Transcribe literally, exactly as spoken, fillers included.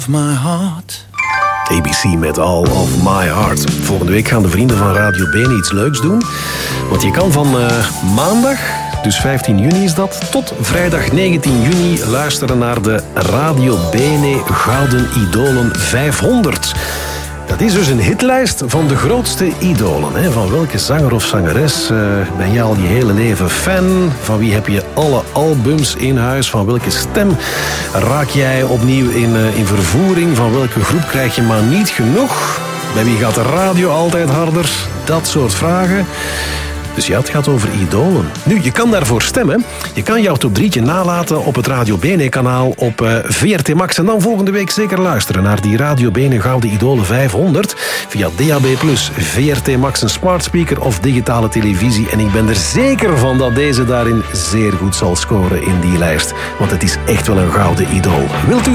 My heart. A B C met All of My Heart. Volgende week gaan de vrienden van Radio Bene iets leuks doen. Want je kan van uh, maandag, dus vijftien juni is dat, tot vrijdag negentien juni luisteren naar de Radio Bene Gouden Idolen vijfhonderd. Dat is dus een hitlijst van de grootste idolen. Hè? Van welke zanger of zangeres uh, ben je al je hele leven fan? Van wie heb je alle albums in huis? Van welke stem raak jij opnieuw in, uh, in vervoering? Van welke groep krijg je maar niet genoeg? Bij wie gaat de radio altijd harder? Dat soort vragen. Dus ja, het gaat over idolen. Nu, je kan daarvoor stemmen. Je kan jouw top drietje nalaten op het Radio Bene-kanaal op uh, V R T Max. En dan volgende week zeker luisteren naar die Radio Bene Gouden Idolen vijfhonderd. Via D A B plus, V R T Max, een smart speaker of digitale televisie. En ik ben er zeker van dat deze daarin zeer goed zal scoren in die lijst. Want het is echt wel een gouden idool. Wilt u